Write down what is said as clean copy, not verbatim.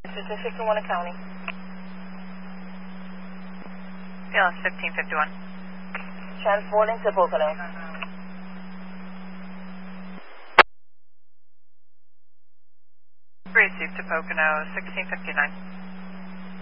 Specific to Warner County. BLS 1551. Transporting to Pocono. Received to Pocono 1659.